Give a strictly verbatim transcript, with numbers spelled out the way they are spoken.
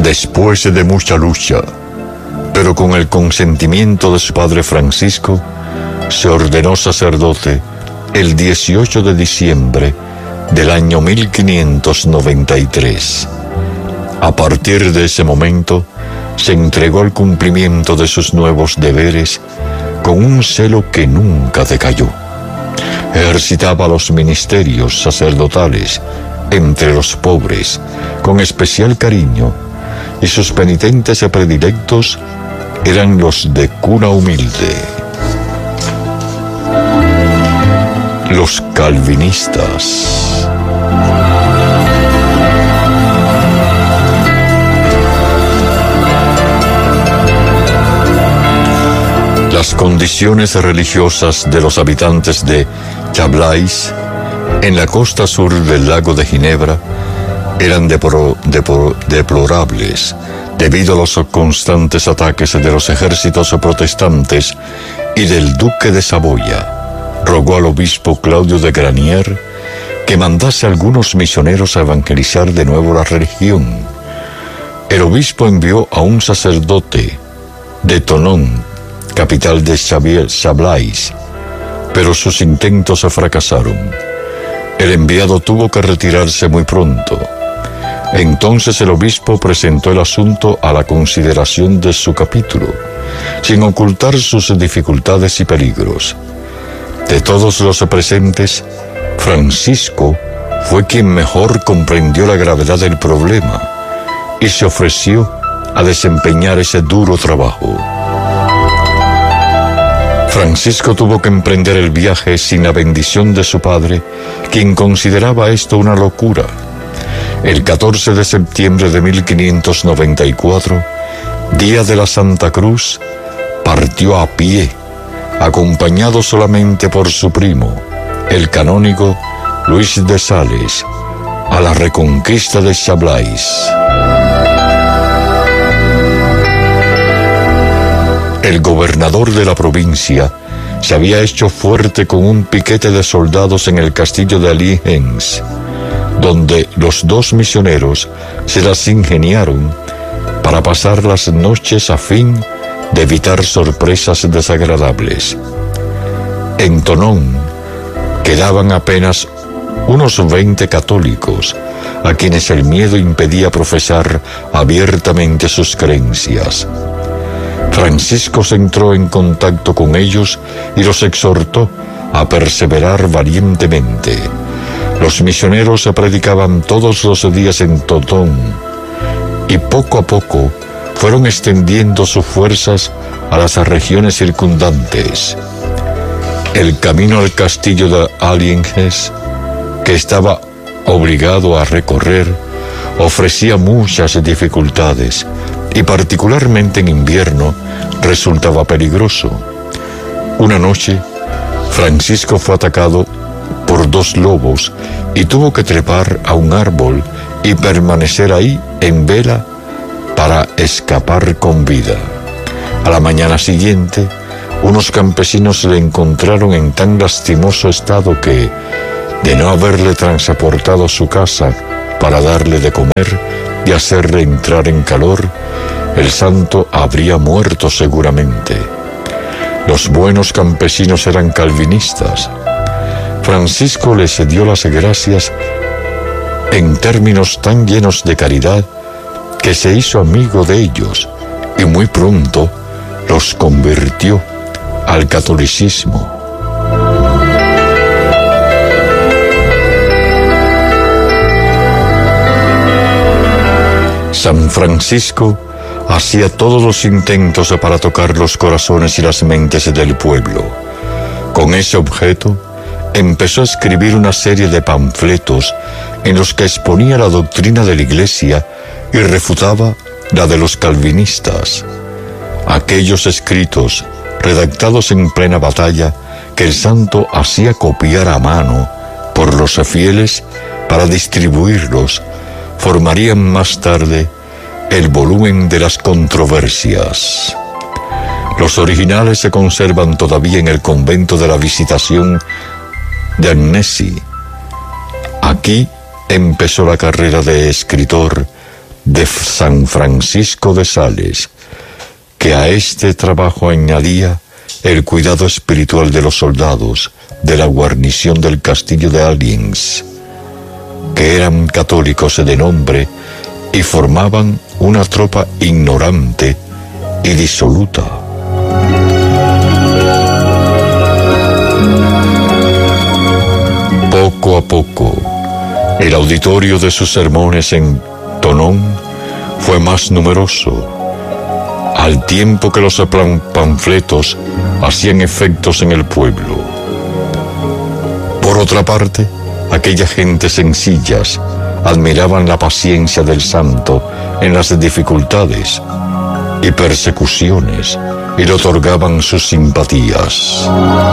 Después de mucha lucha, pero con el consentimiento de su padre Francisco, se ordenó sacerdote el dieciocho de diciembre del año mil quinientos noventa y tres. A partir de ese momento, se entregó al cumplimiento de sus nuevos deberes con un celo que nunca decayó. Ejercitaba los ministerios sacerdotales entre los pobres con especial cariño, y sus penitentes predilectos eran los de cuna humilde. Los calvinistas. Las condiciones religiosas de los habitantes de Chablais, en la costa sur del lago de Ginebra, eran depor, depor, deplorables debido a los constantes ataques de los ejércitos protestantes y del duque de Saboya. Rogó al obispo Claudio de Granier que mandase a algunos misioneros a evangelizar de nuevo la región. El obispo envió a un sacerdote de Tonon, capital de Chablais, pero sus intentos fracasaron. El enviado tuvo que retirarse muy pronto. Entonces el obispo presentó el asunto a la consideración de su capítulo, sin ocultar sus dificultades y peligros. De todos los presentes, Francisco fue quien mejor comprendió la gravedad del problema y se ofreció a desempeñar ese duro trabajo. Francisco tuvo que emprender el viaje sin la bendición de su padre, quien consideraba esto una locura. El catorce de septiembre de mil quinientos noventa y cuatro, día de la Santa Cruz, partió a pie, acompañado solamente por su primo, el canónigo Luis de Sales, a la reconquista de Chablais. El gobernador de la provincia se había hecho fuerte con un piquete de soldados en el castillo de Aliens, donde los dos misioneros se las ingeniaron para pasar las noches a fin de evitar sorpresas desagradables. En Tonón quedaban apenas unos veinte católicos, a quienes el miedo impedía profesar abiertamente sus creencias. Francisco se entró en contacto con ellos y los exhortó a perseverar valientemente. Los misioneros se predicaban todos los días en Totón y poco a poco fueron extendiendo sus fuerzas a las regiones circundantes. El camino al castillo de Alienges, que estaba obligado a recorrer, ofrecía muchas dificultades y particularmente en invierno resultaba peligroso. Una noche, Francisco fue atacado por dos lobos y tuvo que trepar a un árbol y permanecer ahí en vela para escapar con vida. A la mañana siguiente, unos campesinos le encontraron en tan lastimoso estado que, de no haberle transportado a su casa para darle de comer y hacerle entrar en calor, el santo habría muerto seguramente. Los buenos campesinos eran calvinistas. Francisco les dio las gracias en términos tan llenos de caridad que se hizo amigo de ellos y muy pronto los convirtió al catolicismo. San Francisco hacía todos los intentos para tocar los corazones y las mentes del pueblo. Con ese objeto, empezó a escribir una serie de panfletos en los que exponía la doctrina de la Iglesia y refutaba la de los calvinistas. Aquellos escritos, redactados en plena batalla, que el santo hacía copiar a mano por los fieles para distribuirlos, formarían más tarde el volumen de las controversias. Los originales se conservan todavía en el convento de la Visitación de Annecy. Aquí empezó la carrera de escritor de San Francisco de Sales, que a este trabajo añadía el cuidado espiritual de los soldados de la guarnición del castillo de Amiens, que eran católicos de nombre y formaban una tropa ignorante y disoluta. Poco a poco, el auditorio de sus sermones en Thonon fue más numeroso, al tiempo que los panfletos hacían efectos en el pueblo. Por otra parte, aquellas gentes sencillas admiraban la paciencia del santo en las dificultades y persecuciones y le otorgaban sus simpatías.